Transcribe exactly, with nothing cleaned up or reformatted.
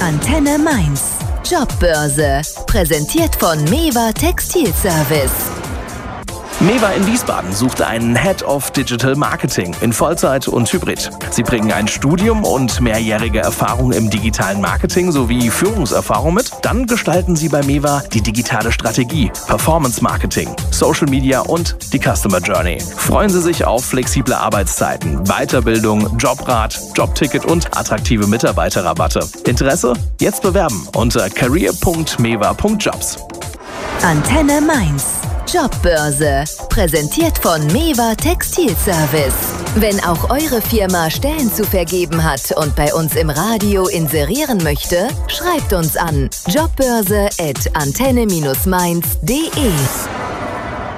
Antenne Mainz. Jobbörse. Präsentiert von Mewa Textilservice. Mewa in Wiesbaden suchte einen Head of Digital Marketing in Vollzeit und Hybrid. Sie bringen ein Studium und mehrjährige Erfahrung im digitalen Marketing sowie Führungserfahrung mit. Dann gestalten Sie bei Mewa die digitale Strategie, Performance Marketing, Social Media und die Customer Journey. Freuen Sie sich auf flexible Arbeitszeiten, Weiterbildung, Jobrat, Jobticket und attraktive Mitarbeiterrabatte. Interesse? Jetzt bewerben unter career punkt mewa punkt jobs. Antenne Mainz. Jobbörse. Präsentiert von Mewa Textilservice. Wenn auch eure Firma Stellen zu vergeben hat und bei uns im Radio inserieren möchte, schreibt uns an jobbörse at antenne Bindestrich mainz punkt de.